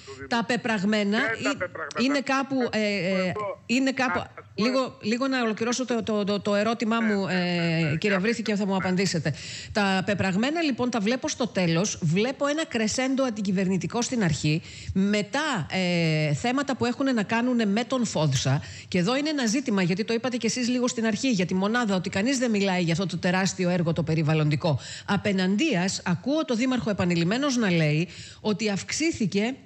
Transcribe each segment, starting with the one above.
Τα πεπραγμένα είναι κάπου. Λίγο να ολοκληρώσω το ερώτημά μου, κύριε Βρύθη, και θα μου απαντήσετε. Τα πεπραγμένα λοιπόν τα βλέπω στο τέλος. Βλέπω ένα κρεσέντο αντικυβερνητικό στην αρχή. Μετά θέματα που έχουν να κάνουν με τον Φόδσα. Και εδώ είναι ένα ζήτημα, γιατί το είπατε κι εσείς λίγο στην αρχή, για τη μονάδα, ότι κανείς δεν μιλάει για αυτό το τεράστιο έργο το περιβαλλοντικό. Απέναντίας, ακούω το Δήμαρχο επανειλημμένος να λέει ότι αυξήθηκε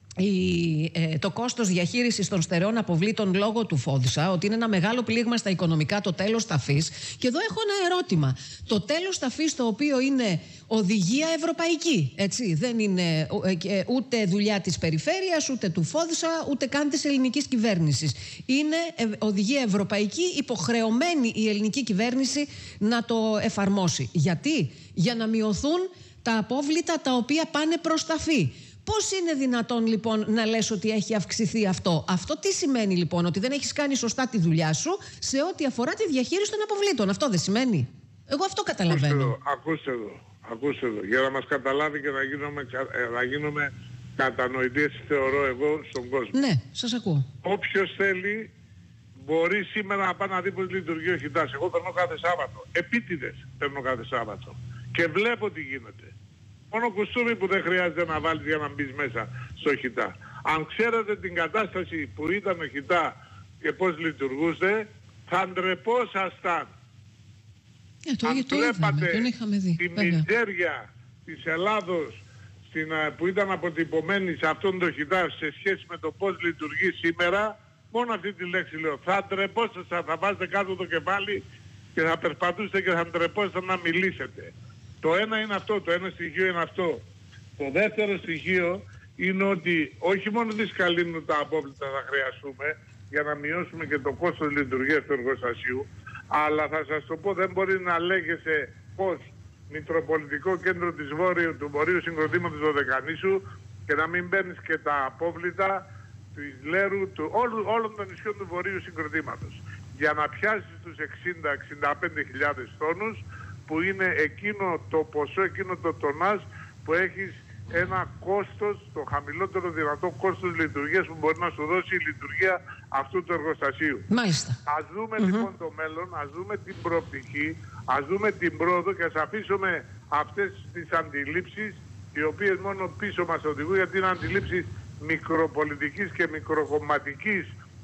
το κόστος διαχείρισης των στερεών αποβλήτων λόγω του Φόδσα, ότι είναι ένα μεγάλο πλήγμα στα οικονομικά το τέλος ταφής. Και εδώ έχω ένα ερώτημα. Το τέλος ταφής, το οποίο είναι οδηγία ευρωπαϊκή, έτσι, δεν είναι ούτε δουλειά της περιφέρειας, ούτε του Φόδσα, ούτε καν της ελληνικής κυβέρνησης. Είναι οδηγία ευρωπαϊκή, υποχρεωμένη η ελληνική κυβέρνηση να το εφαρμόσει. Γιατί? Για να μειωθούν τα απόβλητα τα οποία πάνε προς ταφή. Πώς είναι δυνατόν λοιπόν να λες ότι έχει αυξηθεί αυτό? Αυτό τι σημαίνει λοιπόν? Ότι δεν έχεις κάνει σωστά τη δουλειά σου σε ό,τι αφορά τη διαχείριση των αποβλήτων. Αυτό δεν σημαίνει? Εγώ αυτό καταλαβαίνω. Ακούστε εδώ. Για να μας καταλάβει και να γίνουμε κατανοητές, θεωρώ εγώ, στον κόσμο. Ναι, σας ακούω. Όποιος θέλει μπορεί σήμερα να πάει να δει πώς λειτουργεί ο χιτάς. Εγώ περνώ κάθε Σάββατο. Επίτηδες περνώ κάθε Σάββατο. Και βλέπω τι γίνεται. Μόνο κουστούμι που δεν χρειάζεται να βάλεις για να μπεις μέσα στο χιτά. Αν ξέρετε την κατάσταση που ήταν ο χιτά και πώς λειτουργούσε, θα ντρεπόσασταν. Αν βλέπατε τη μιζέρια της Ελλάδος που ήταν αποτυπωμένη σε αυτόν τον χιτά σε σχέση με το πώς λειτουργεί σήμερα, μόνο αυτή τη λέξη λέω. Θα ντρεπόσασταν, θα βάζετε κάτω το κεφάλι και θα περπατούσετε και θα ντρεπόσασταν να μιλήσετε. Το ένα είναι αυτό, το ένα στοιχείο είναι αυτό. Το δεύτερο στοιχείο είναι ότι όχι μόνο δυσκαλύνουν τα απόβλητα θα χρειαστούμε για να μειώσουμε και το κόστος λειτουργίας του εργοστασίου, αλλά θα σας το πω, δεν μπορεί να λέγεσαι πως Μητροπολιτικό Κέντρο του Βορείου Συγκροτήματος Δωδεκανήσου και να μην παίρνεις και τα απόβλητα του Ιλέρου, όλων των νησιών του Βορείου Συγκροτήματος. Για να πιάσεις τους 60-65.000 τόνους, που είναι εκείνο το ποσό, εκείνο το τονάζ που έχεις ένα κόστος, το χαμηλότερο δυνατό κόστος λειτουργίας που μπορεί να σου δώσει η λειτουργία αυτού του εργοστασίου. Μάλιστα. Ας δούμε λοιπόν το μέλλον, ας δούμε την προοπτική, ας δούμε την πρόοδο και ας αφήσουμε αυτές τις αντιλήψεις, οι οποίες μόνο πίσω μας οδηγούν, γιατί είναι αντιλήψεις μικροπολιτικής και μικροκομματικής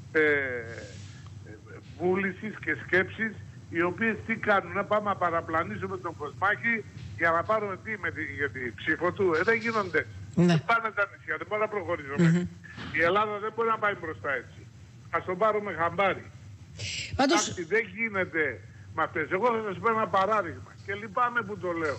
βούλησης και σκέψης, οι οποίες τι κάνουν? Να πάμε να παραπλανήσουμε τον Κοσμάκη για να πάρουμε για τη ψήφο του. Δεν γίνονται. Ναι. Δεν πάνε τα νησιά, δεν μπορεί να προχωρήσουμε. Η Ελλάδα δεν μπορεί να πάει μπροστά έτσι. Ας τον πάρουμε χαμπάρι. Πάντως... δεν γίνεται με αυτές. Εγώ θα σας πω ένα παράδειγμα και λυπάμαι που το λέω.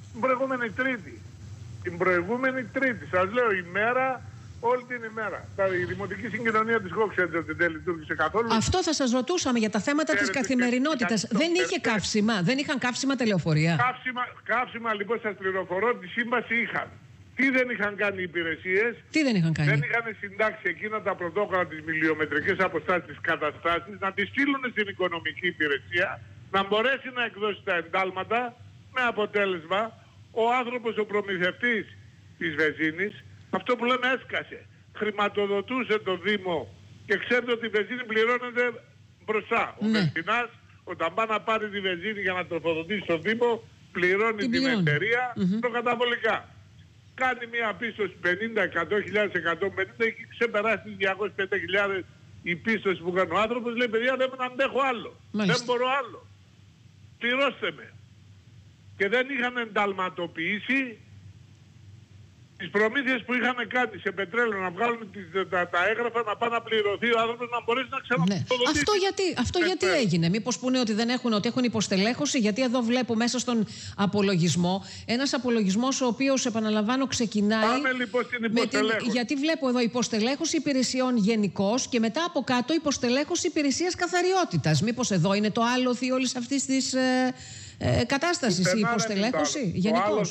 Την προηγούμενη Τρίτη, σας λέω ημέρα, όλη την ημέρα. Η δημοτική συγκοινωνία της Κόξεντζερ δεν λειτουργήσε καθόλου. Αυτό θα σας ρωτούσαμε για τα θέματα της καθημερινότητας. Δεν είχε καύσιμα, δεν είχαν καύσιμα τα λεωφορεία. Καύσιμα λοιπόν σας πληροφορώ, τη σύμβαση είχαν. Τι δεν είχαν κάνει οι υπηρεσίες? Τι δεν είχαν κάνει? Δεν είχαν συντάξει εκείνα τα πρωτόκολλα, τις μιλιομετρικές αποστάσεις, τις καταστάσεις, να τις στείλουν στην οικονομική υπηρεσία, να μπορέσει να εκδώσει τα εντάλματα, με αποτέλεσμα ο άνθρωπος, ο προμηθευτής της βενζίνης, αυτό που λέμε έσκασε. Χρηματοδοτούσε το Δήμο και ξέρετε ότι η βενζίνη πληρώνεται μπροστά. Ο βενζινάς όταν πάει να πάρει τη βενζίνη για να τροφοδοτήσει το Δήμο, πληρώνει την εταιρεία προκαταβολικά. Κάνει μια πίστοση 50, 100.000, 150, έχει ξεπεράσει τις 250.000 η πίστοση που κάνει ο άνθρωπος, λέει παιδιά δεν αντέχω άλλο. Δεν μπορώ άλλο. Πληρώστε με. Και δεν είχαν ενταλματοποιήσει τις προμήθειες που είχαν κάνει σε πετρέλαιο, να βγάλουν τα έγγραφα, να πάει να πληρωθεί ο άνθρωπος, να μπορέσει να ξαναπροδοτήσει. Αυτό γιατί έγινε? Μήπως πούνε ότι ότι έχουν υποστελέχωση? Γιατί εδώ βλέπω μέσα στον απολογισμό, ένας απολογισμός ο οποίος, επαναλαμβάνω, ξεκινάει. Πάμε λοιπόν στην υποστελέχωση. Γιατί βλέπω εδώ υποστελέχωση υπηρεσιών γενικώς και μετά από κάτω υποστελέχωση υπηρεσίας καθαριότητας. Μήπως εδώ είναι το άλοθη όλης αυτής της κατάστασης, η υποστελέχωση γενικώς?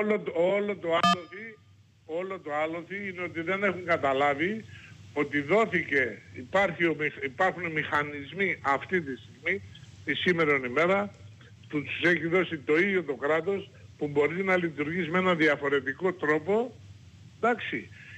Όλο το άλοθη είναι ότι δεν έχουν καταλάβει ότι υπάρχουν μηχανισμοί αυτή τη στιγμή, τη σήμερον ημέρα, που τους έχει δώσει το ίδιο το κράτος, που μπορεί να λειτουργήσει με ένα διαφορετικό τρόπο, εντάξει,